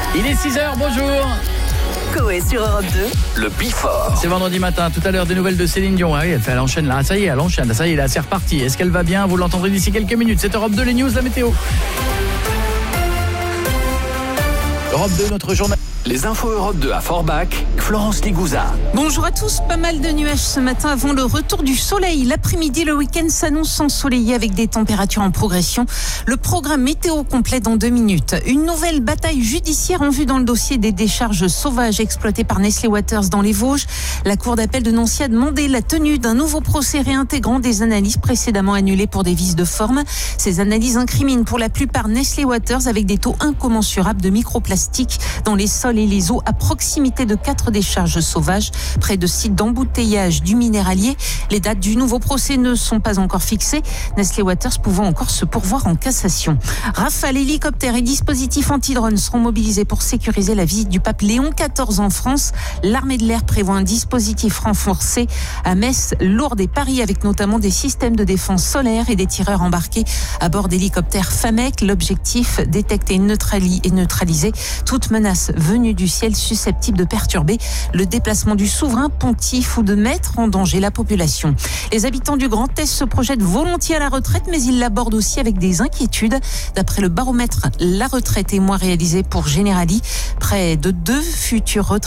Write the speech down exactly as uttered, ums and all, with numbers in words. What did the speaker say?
Il est six heures, bonjour. Coé sur Europe deux. Le Before. C'est vendredi matin, tout à l'heure des nouvelles de Céline Dion. Ah oui, elle fait, elle enchaîne là, ça y est, elle enchaîne, ça y est, là c'est reparti. Est-ce qu'elle va bien? Vous l'entendrez d'ici quelques minutes. C'est Europe deux, les news, la météo. Europe deux, notre journal. Les infos Europe deux à Forbach, Florence Ligouza. Bonjour à tous, pas mal de nuages ce matin avant le retour du soleil. L'après-midi, le week-end s'annonce ensoleillé avec des températures en progression. Le programme météo complet dans deux minutes. Une nouvelle bataille judiciaire en vue dans le dossier des décharges sauvages exploitées par Nestlé Waters dans les Vosges. La cour d'appel de Nancy a demandé la tenue d'un nouveau procès réintégrant des analyses précédemment annulées pour des vices de forme. Ces analyses incriminent pour la plupart Nestlé Waters avec des taux incommensurables de microplastiques dans les sols et les eaux à proximité de quatre décharges sauvages, près de sites d'embouteillage du minéralier. Les dates du nouveau procès ne sont pas encore fixées, Nestlé Waters pouvant encore se pourvoir en cassation. Rafale, hélicoptères et dispositifs anti-drone seront mobilisés pour sécuriser la visite du pape Léon quatorze en France. L'armée de l'air prévoit un dispositif renforcé à Metz, Lourdes et Paris, avec notamment des systèmes de défense solaire et des tireurs embarqués à bord d'hélicoptères FAMEC. L'objectif, détecter et neutraliser toute menace venue du ciel susceptible de perturber le déplacement du souverain pontife ou de mettre en danger la population. Les habitants du Grand Est se projettent volontiers à la retraite, mais ils l'abordent aussi avec des inquiétudes. D'après le baromètre La Retraite et moi réalisé pour Generali, près de deux futurs retraités